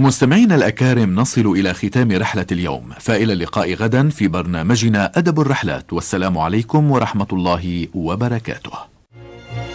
مستمعينا الأكارم، نصل إلى ختام رحلة اليوم، فإلى اللقاء غدا في برنامجنا أدب الرحلات، والسلام عليكم ورحمة الله وبركاته.